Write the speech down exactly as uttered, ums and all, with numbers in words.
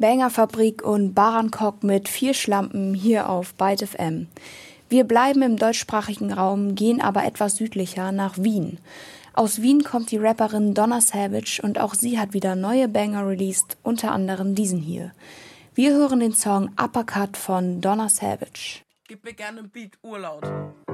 Bangerfabrik und Barankok mit vier Schlampen hier auf Byte F M. Wir bleiben im deutschsprachigen Raum, gehen aber etwas südlicher nach Wien. Aus Wien kommt die Rapperin Donna Savage und auch sie hat wieder neue Banger released, unter anderem diesen hier. Wir hören den Song Uppercut von Donna Savage. Gib mir gerne einen Beat, urlaut.